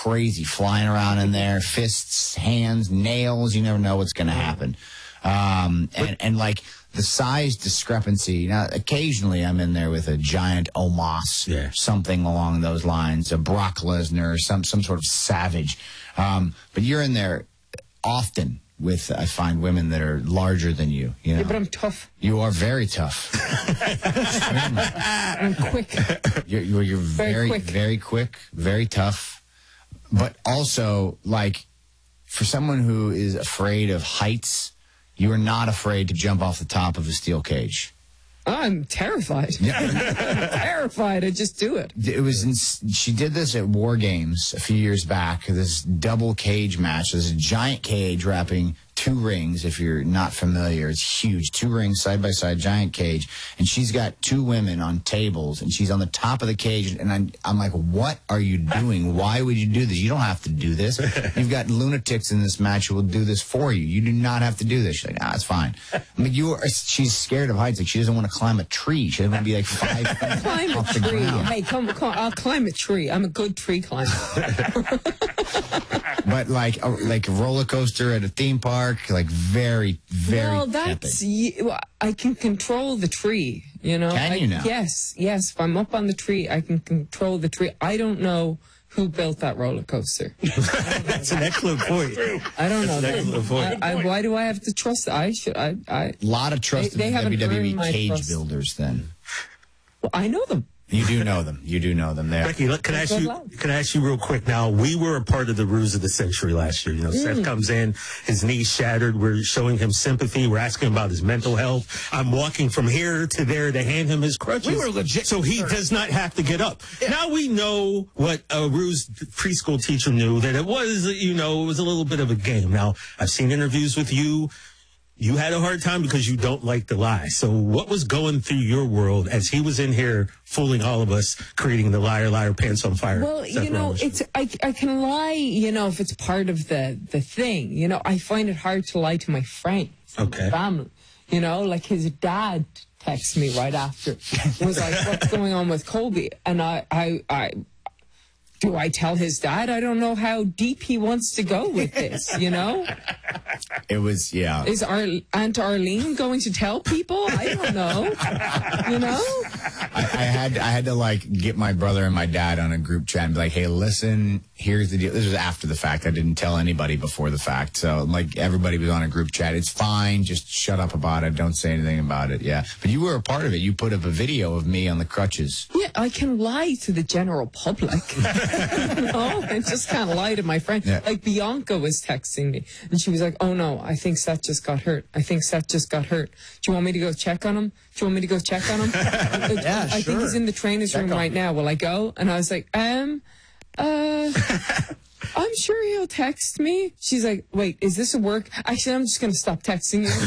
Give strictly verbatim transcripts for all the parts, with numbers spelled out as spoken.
crazy, flying around in there, fists, hands, nails. You never know what's going to happen. Um, and, and like the size discrepancy. Now, occasionally I'm in there with a giant Omos, yeah. something along those lines, a Brock Lesnar, some some sort of savage. Um, but you're in there often with, I find, women that are larger than you. You know? Yeah, but I'm tough. You are very tough. I'm quick. You're, you're, you're very, Very quick. very quick, very tough. But also, like, for someone who is afraid of heights, you are not afraid to jump off the top of a steel cage. I'm terrified. Yeah. I'm terrified. I just do it. It was in, she did this at War Games a few years back, this double cage match. There's a giant cage wrapping two rings, if you're not familiar. It's huge. Two rings, side-by-side, giant cage. And she's got two women on tables, and she's on the top of the cage. And I'm, I'm like, what are you doing? Why would you do this? You don't have to do this. You've got lunatics in this match who will do this for you. You do not have to do this. She's like, ah, it's fine. I mean, you are, she's scared of heights. Like, she doesn't want to climb a tree. She doesn't want to be like five feet Climb a off the tree. ground. Hey, come, come, I'll climb a tree. I'm a good tree climber. But like a, like a roller coaster at a theme park, like very, very Well, that's, epic. y- I can control the tree, you know? Can I, you now? Yes, yes. If I'm up on the tree, I can control the tree. I don't know who built that roller coaster. That's an excellent point. I don't know. That's an excellent point. I, I, why do I have to trust? I should. I. I. A lot of trust They- they in the haven't W W E earned my cage trust. builders then. Well, I know them. You do know them. You do know them. There. Becky, look, can I ask Good you? luck. Can I ask you real quick? Now, we were a part of the ruse of the century last year. You know, Seth comes in, his knees shattered. We're showing him sympathy. We're asking about his mental health. I'm walking from here to there to hand him his crutches. We were legit. So he does not have to get up. Now we know what a ruse preschool teacher knew, that it was, you know, it was a little bit of a game. Now, I've seen interviews with you. You had a hard time because you don't like to lie. So what was going through your world as he was in here fooling all of us, creating the liar, liar, pants on fire? Well, Seth you know, Rollins? it's I, I can lie, you know, if it's part of the the thing. You know, I find it hard to lie to my friends, Okay. family. You know, like his dad texted me right after, was like, "What's going on with Kobe?" And I, I, I. Do I tell his dad? I don't know how deep he wants to go with this, you know? It was, yeah. Is our Aunt Arlene going to tell people? I don't know. You know? I, I had I had to like get my brother and my dad on a group chat and be like, hey, listen, here's the deal. This was after the fact. I didn't tell anybody before the fact. So like everybody was on a group chat. It's fine. Just shut up about it. Don't say anything about it. Yeah. But you were a part of it. You put up a video of me on the crutches. Yeah, I can lie to the general public. No, I just can't lie to my friend. Yeah. Like Bianca was texting me, and she was like, "Oh no, I think Seth just got hurt. I think Seth just got hurt. Do you want me to go check on him? Do you want me to go check on him? Yeah, I sure. think he's in the trainer's Check room on right him. now. Will I go?" And I was like, "Um, uh." I'm sure he'll text me. She's like, wait, is this a work? Actually, I'm just going to stop texting you.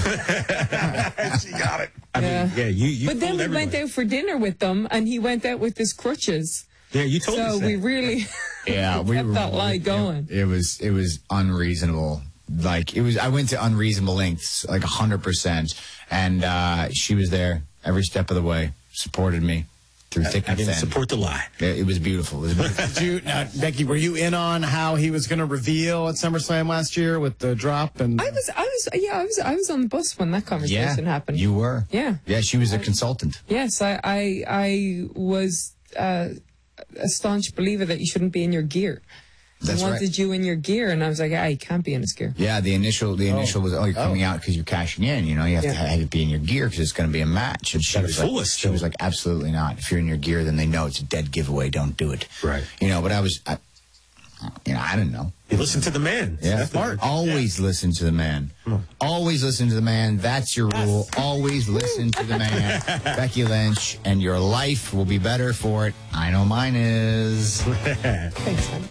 She got it. I mean, Yeah. yeah, you, you But then told we everybody. went out for dinner with them, and he went out with his crutches. Yeah, you told us So that. we really Yeah, we kept were, that lie it- going. It, was it was unreasonable. Like it was, I went to unreasonable lengths, like a hundred percent, and uh, she was there every step of the way, supported me through thick I and didn't thin. support the lie. It, it was beautiful. It was beautiful. Did you, now, Becky, were you in on how he was going to reveal at SummerSlam last year with the drop? And I was, I was, yeah, I was, I was on the bus when that yeah, conversation happened. you were. Yeah. yeah. She was a consultant. Yes, I, I, I was uh, a staunch believer that you shouldn't be in your gear. That's I right. wanted you in your gear, and I was like, ah, you can't be in his gear. Yeah, the initial the initial was, oh, you're coming out because you're cashing in. You know, you have Yeah. to have it be in your gear because it's going to be a match. And she Gotta was fool like, us she was still. like, absolutely not. If you're in your gear, then they know it's a dead giveaway. Don't do it. Right. You know, but I was, I, you know, I didn't know. You listen to the man. Yeah, Smart. always listen to the man. Always listen to the man. That's your rule. Always listen to the man. Becky Lynch, and your life will be better for it. I know mine is. Thanks, man.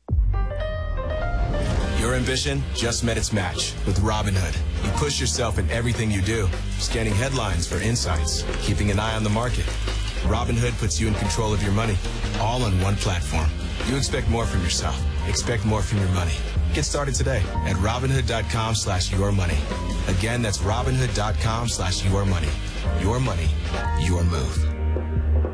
Your ambition just met its match with Robinhood. You push yourself in everything you do, scanning headlines for insights, keeping an eye on the market. Robinhood puts you in control of your money, all on one platform. You expect more from yourself. Expect more from your money. Get started today at Robinhood.com slash your money. Again, that's Robinhood.com slash your money. Your money, your move.